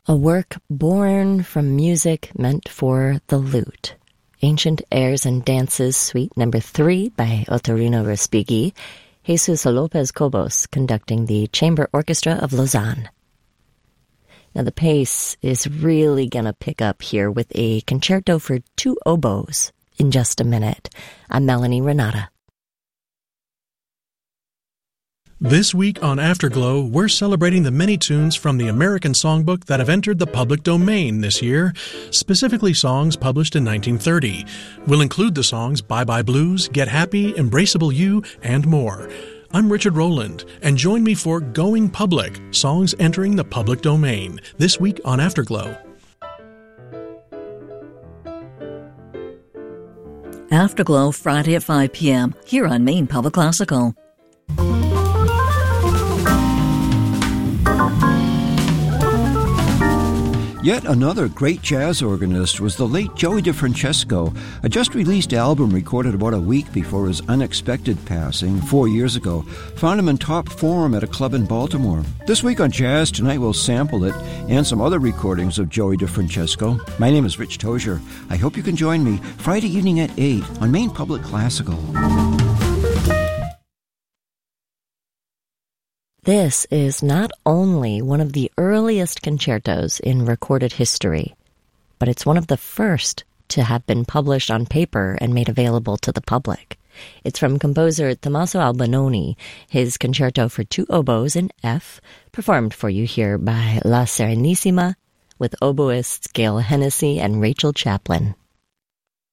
A work born from music meant for the lute. Ancient Airs and Dances, Suite No. 3 by Otorino Respighi, Jesus Lopez Cobos conducting the Chamber Orchestra of Lausanne. Now the pace is really going to pick up here with a concerto for two oboes in just a minute. I'm Melanie Renata. This week on Afterglow, we're celebrating the many tunes from the American Songbook that have entered the public domain this year, specifically songs published in 1930. We'll include the songs Bye Bye Blues, Get Happy, Embraceable You, and more. I'm Richard Rowland, and join me for Going Public, songs entering the public domain, this week on Afterglow. Afterglow, Friday at 5 p.m., here on Maine Public Classical. Yet another great jazz organist was the late Joey DeFrancesco, a just-released album recorded about a week before his unexpected passing 4 years ago found him in top form at a club in Baltimore. This week on Jazz Tonight we'll sample it and some other recordings of Joey DeFrancesco. My name is Rich Tozier. I hope you can join me Friday evening at 8 on Maine Public Classical. This is not only one of the earliest concertos in recorded history, but it's one of the first to have been published on paper and made available to the public. It's from composer Tommaso Albinoni, his concerto for two oboes in F, performed for you here by La Serenissima, with oboists Gail Hennessy and Rachel Chaplin.